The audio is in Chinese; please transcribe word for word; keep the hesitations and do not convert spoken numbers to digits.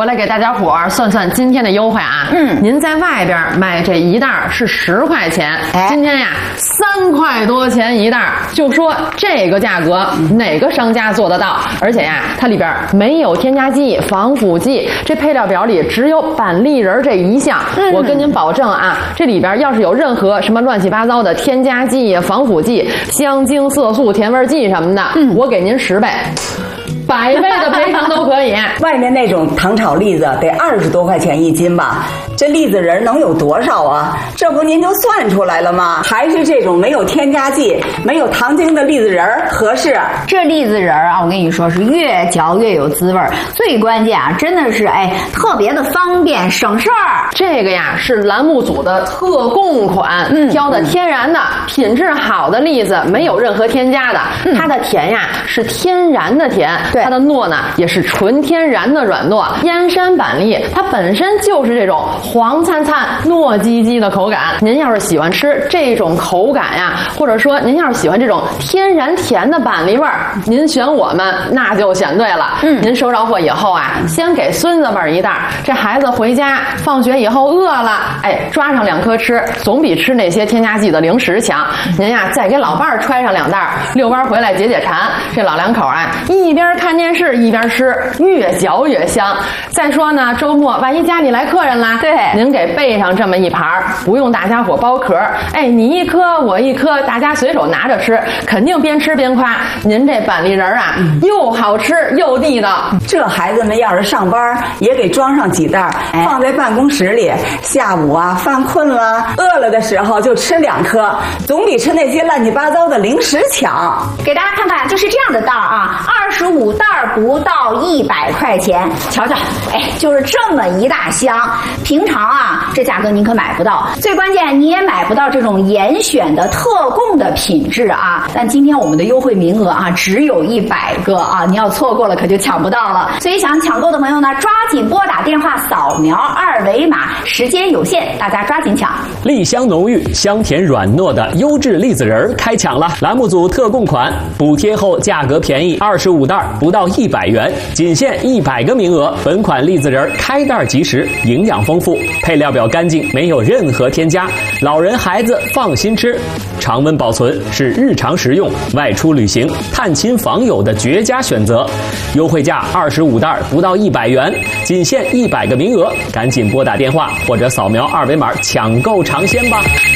我来给大家伙儿算算今天的优惠啊。嗯，您在外边买这一袋是十块钱，哎、今天呀三块多钱一袋，就说这个价格哪个商家做得到？而且呀，它里边没有添加剂、防腐剂，这配料表里只有板栗仁这一项。嗯、我跟您保证啊，这里边要是有任何什么乱七八糟的添加剂、防腐剂、香精、色素、甜味剂什么的，嗯、我给您十倍。百倍的赔偿都可以。 外面那种糖炒栗子得二十多块钱一斤吧？这栗子仁能有多少啊？这不您就算出来了吗？还是这种没有添加剂、没有糖精的栗子仁合适？ 这栗子仁啊，我跟你说是越嚼越有滋味，最关键啊，真的是哎特别的方便省事儿。 这个呀是栏目组的特供款，嗯，挑的天然的、品质好的栗子，没有任何添加的。嗯、它的甜呀是天然的甜。它的糯呢也是纯天然的软糯，燕山板栗它本身就是这种黄灿灿、糯叽叽的口感。您要是喜欢吃这种口感呀，或者说您要是喜欢这种天然甜的板栗味儿，您选我们那就选对了。嗯，您收着货以后啊，先给孙子们一袋，这孩子回家放学以后饿了，哎，抓上两颗吃，总比吃那些添加剂的零食强。您呀再给老伴儿揣上两袋，遛弯回来解解馋。这老两口啊，一边看电视一边吃，越嚼越香。再说呢，周末万一家里来客人啦，对，您给备上这么一盘，不用大家伙剥壳，哎，你一颗我一颗，大家随手拿着吃，肯定边吃边夸您这板栗仁啊，又好吃又地道。 这孩子们要是上班也给装上几袋，放在办公室里，下午啊犯困了、饿了的时候就吃两颗，总比吃那些乱七八糟的零食强。 给大家看看，就是这样的袋啊，二十五袋不到一百块钱，瞧瞧，哎，就是这么一大箱。平常啊，这价格您可买不到，最关键你也买不到这种严选的特供的品质啊。但今天我们的优惠名额啊，只有一百个啊，你要错过了可就抢不到了。所以想抢购的朋友呢，抓紧拨打电话扫描二维码，时间有限，大家抓紧抢。 栗香浓郁、香甜软糯的优质栗子仁开抢了！栏目组特供款，补贴后价格便宜，二十五袋不到一百元，仅限一百个名额。本款栗子仁开袋即食，营养丰富，配料表干净，没有任何添加，老人孩子放心吃。常温保存是日常食用、外出旅行、探亲访友的绝佳选择。优惠价二十五袋不到一百元，仅限一百个名额，赶紧拨打电话或者扫描二维码抢购尝鲜吧。